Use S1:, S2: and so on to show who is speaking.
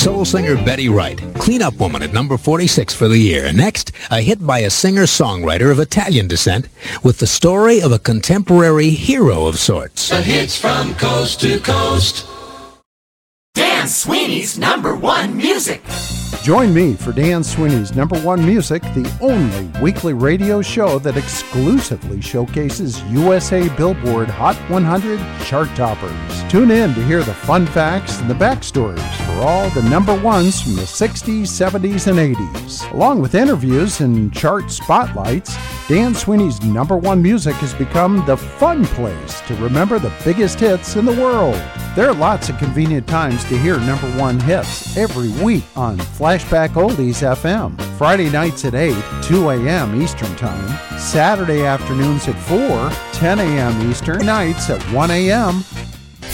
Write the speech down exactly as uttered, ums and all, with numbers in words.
S1: soul singer Betty Wright, Cleanup Woman at number forty-six for the year. Next, a hit by a singer-songwriter of Italian descent with the story of a contemporary hero of sorts.
S2: The hits from coast to coast. Dan Sweeney's number one music.
S3: Join me for Dan Sweeney's Number One Music, the only weekly radio show that exclusively showcases U S A Billboard Hot one hundred chart toppers. Tune in to hear the fun facts and the backstories for all the number ones from the sixties, seventies, and eighties. Along with interviews and chart spotlights, Dan Sweeney's Number One Music has become the fun place to remember the biggest hits in the world. There are lots of convenient times to hear number one hits every week on Flashback Oldies F M. Friday nights at eight, two a.m. Eastern Time. Saturday afternoons at four, ten a.m. Eastern. Nights at one a.m.,